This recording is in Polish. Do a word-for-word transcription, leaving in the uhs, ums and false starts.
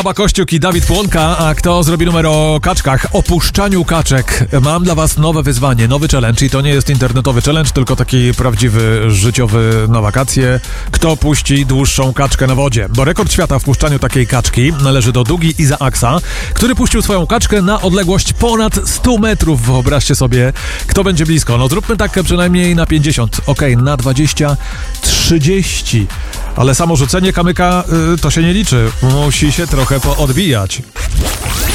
Kuba Kościuk i Dawid Płonka, a kto zrobi numer o kaczkach, opuszczaniu kaczek. Mam dla was nowe wyzwanie, nowy challenge i to nie jest internetowy challenge, tylko taki prawdziwy, życiowy na wakacje. Kto puści dłuższą kaczkę na wodzie? Bo rekord świata w puszczaniu takiej kaczki należy do Dougie Isaacsa, który puścił swoją kaczkę na odległość ponad sto metrów. Wyobraźcie sobie, kto będzie blisko. No zróbmy tak przynajmniej na pięćdziesiąt, okej, okay, na dwadzieścia, trzydzieści. Ale samo rzucenie kamyka y, to się nie liczy. Musi się trochę poodbijać.